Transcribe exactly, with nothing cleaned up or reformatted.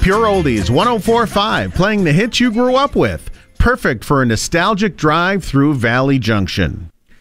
Pure Oldies one oh four point five, playing the hits you grew up with. Perfect for a nostalgic drive through Valley Junction.